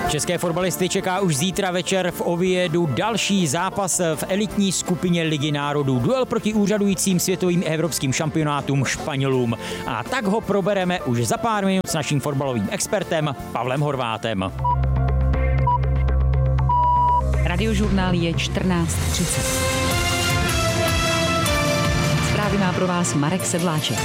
České fotbalisty čeká už zítra večer v Oviedu další zápas v elitní skupině Ligy národů. Duel proti úřadujícím světovým evropským šampionátům Španělům. A tak ho probereme už za pár minut s naším fotbalovým expertem Pavlem Horvátem. Radiožurnál je 14:30. Zprávy má pro vás Marek Sedláček.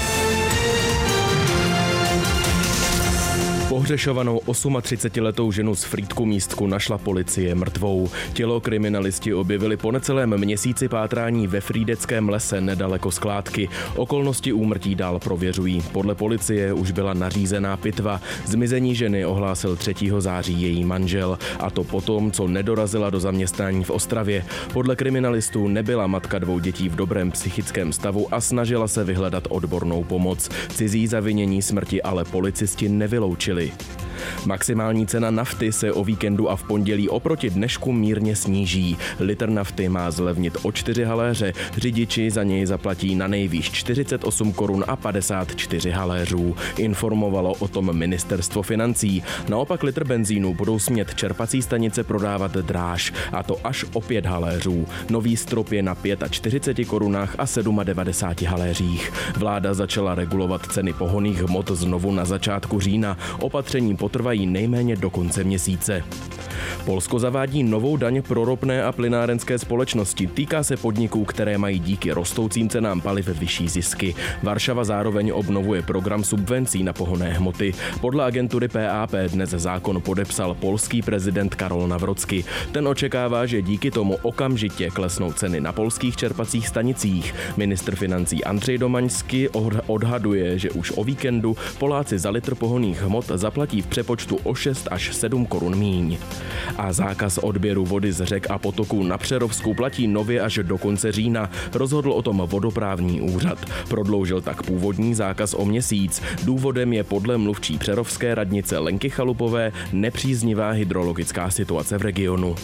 Pohřešovanou 38letou ženu z Frýdku-Místku našla policie mrtvou. Tělo kriminalisti objevili po necelém měsíci pátrání ve Frýdeckém lese nedaleko skládky. Okolnosti úmrtí dál prověřují. Podle policie už byla nařízená pitva. Zmizení ženy ohlásil 3. září její manžel. A to potom, co nedorazila do zaměstnání v Ostravě. Podle kriminalistů nebyla matka 2 dětí v dobrém psychickém stavu a snažila se vyhledat odbornou pomoc. Cizí zavinění smrti ale policisti nevyloučili. Maximální cena nafty se o víkendu a v pondělí oproti dnešku mírně sníží. Litr nafty má zlevnit o 4 haléře, řidiči za něj zaplatí na nejvýš 48 korun a 54 haléřů. Informovalo o tom ministerstvo financí. Naopak litr benzínu budou smět čerpací stanice prodávat dráž, a to až o 5 haléřů. Nový strop je na 45 korunách a 97 haléřích. Vláda začala regulovat ceny pohonných hmot znovu na začátku října. Opatření potrvají nejméně do konce měsíce. Polsko zavádí novou daň pro ropné a plynárenské společnosti. Týká se podniků, které mají díky rostoucím cenám paliv vyšší zisky. Varšava zároveň obnovuje program subvencí na pohonné hmoty. Podle agentury PAP dnes zákon podepsal polský prezident Karol Nawrocki. Ten očekává, že díky tomu okamžitě klesnou ceny na polských čerpacích stanicích. Ministr financí Andřej Domaňský odhaduje, že už o víkendu Poláci za litr pohonných hmot zaplatí v přepočtu o 6 až 7 korun míň. A zákaz odběru vody z řek a potoků na Přerovsku platí nově až do konce října. Rozhodl o tom vodoprávní úřad. Prodloužil tak původní zákaz o měsíc. Důvodem je podle mluvčí přerovské radnice Lenky Chalupové nepříznivá hydrologická situace v regionu.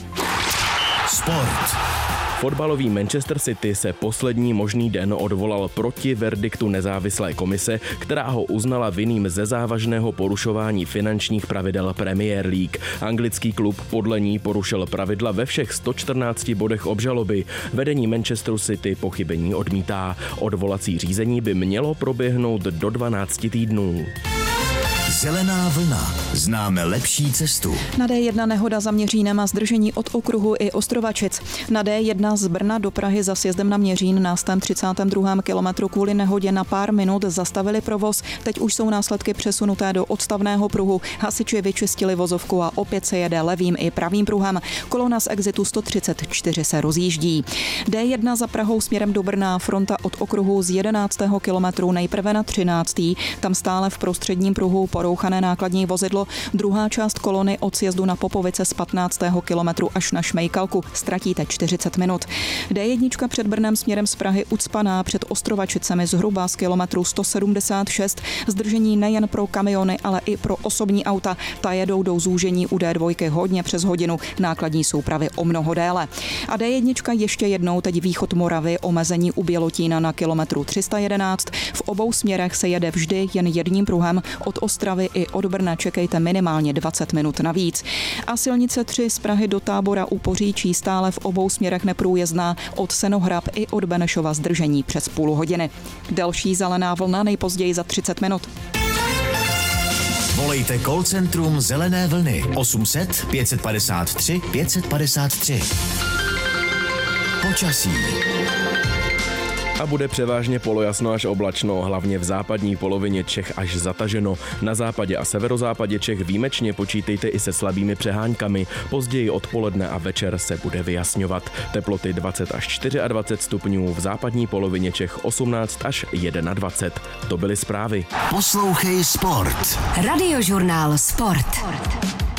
Sport. Fotbalový Manchester City se poslední možný den odvolal proti verdiktu nezávislé komise, která ho uznala vinným ze závažného porušování finančních pravidel Premier League. Anglický klub podle ní porušil pravidla ve všech 114 bodech obžaloby. Vedení Manchesteru City pochybení odmítá. Odvolací řízení by mělo proběhnout do 12 týdnů. Zelená vlna. Známe lepší cestu. Na D1 nehoda za Měřínem a zdržení od okruhu i Ostrovačic. Na D1 z Brna do Prahy za sjezdem na Měřín na 132. kilometru kvůli nehodě na pár minut zastavili provoz. Teď už jsou následky přesunuté do odstavného pruhu. Hasiči vyčistili vozovku a opět se jede levým i pravým pruhem. Kolona z exitu 134 se rozjíždí. D1 za Prahou směrem do Brna, fronta od okruhu z 11. kilometru nejprve na 13. Tam stále v prostředním pruhu porouchané nákladní vozidlo. Druhá část kolony od sjezdu na Popovice z 15. kilometru až na Šmejkalku. Ztratíte 40 minut. D1 před Brnem směrem z Prahy ucpaná před Ostrovačicemi zhruba z kilometru 176. Zdržení nejen pro kamiony, ale i pro osobní auta. Ta jedou do zúžení u D2 hodně přes hodinu. Nákladní soupravy o mnoho déle. A D1 ještě jednou, teď východ Moravy, omezení u Bělotína na kilometru 311. V obou směrech se jede vždy jen jedním pruhem. Od Ostravy i od Brna čekejte minimálně 20 minut navíc. A silnice 3 z Prahy do Tábora u Poříčí stále v obou směrech neprůjezdná, od Senohrab i od Benešova zdržení přes půl hodiny. Další zelená vlna nejpozději za 30 minut. Volejte call centrum Zelené vlny 800 553 553. Počasí. A bude převážně polojasno až oblačno, hlavně v západní polovině Čech až zataženo. Na západě a severozápadě Čech výjimečně počítejte i se slabými přeháňkami. Později odpoledne a večer se bude vyjasňovat. Teploty 20 až 24 stupňů, v západní polovině Čech 18 až 21. To byly zprávy. Poslouchej Sport. Radiožurnál Sport.